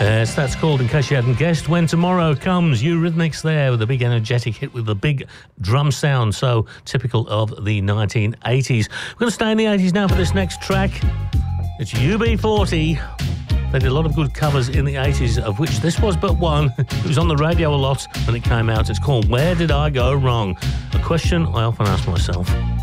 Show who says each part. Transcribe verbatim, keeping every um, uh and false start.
Speaker 1: Yes, that's called, in case you hadn't guessed, When Tomorrow Comes. Eurythmics there with a big energetic hit with a big drum sound, so typical of the nineteen eighties. We're going to stay in the eighties now for this next track. It's U B forty. They did a lot of good covers in the eighties, of which this was but one. It was on the radio a lot when it came out. It's called Where Did I Go Wrong? A question I often ask myself.